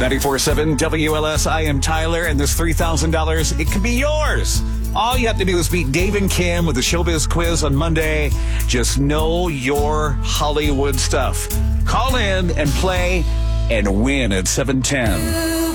94.7 WLS, I am Tyler, and this $3,000, it can be yours. All you have to do is beat Dave and Kim with the Showbiz Quiz on Monday. Just know your Hollywood stuff. Call in and play and win at 710.